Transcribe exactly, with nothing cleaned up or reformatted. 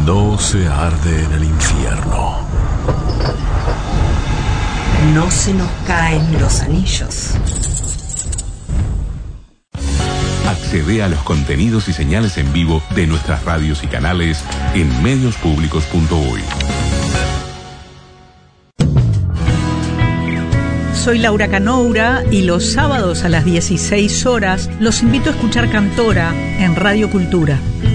No se arde en el infierno. No se nos caen los anillos. Accede a los contenidos y señales en vivo de nuestras radios y canales en medios públicos punto uy. Soy Laura Canoura y los sábados a las dieciséis horas los invito a escuchar Cantora en Radio Cultura.